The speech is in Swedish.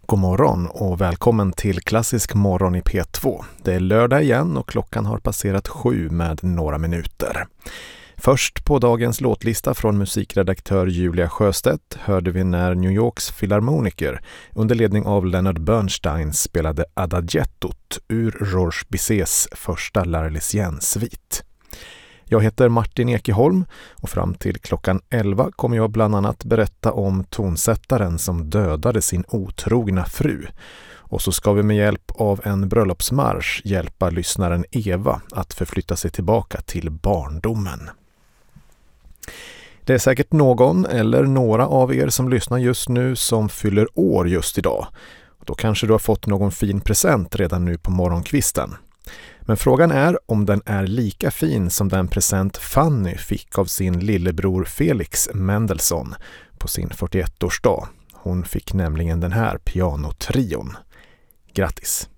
God morgon och välkommen till Klassisk morgon i P2. Det är lördag igen och klockan har passerat 7 med några minuter. Först på dagens låtlista från musikredaktör Julia Sjöstedt hörde vi när New Yorks filharmoniker under ledning av Leonard Bernstein spelade Adagiettot ur Georges Bizets första L'Arlésienne-svit. Jag heter Martin Ekeholm och fram till klockan 11 kommer jag bland annat berätta om tonsättaren som dödade sin otrogna fru. Och så ska vi med hjälp av en bröllopsmarsch hjälpa lyssnaren Eva att förflytta sig tillbaka till barndomen. Det är säkert någon eller några av er som lyssnar just nu som fyller år just idag. Då kanske du har fått någon fin present redan nu på morgonkvisten. Men frågan är om den är lika fin som den present Fanny fick av sin lillebror Felix Mendelssohn på sin 41-årsdag. Hon fick nämligen den här pianotrion. Grattis!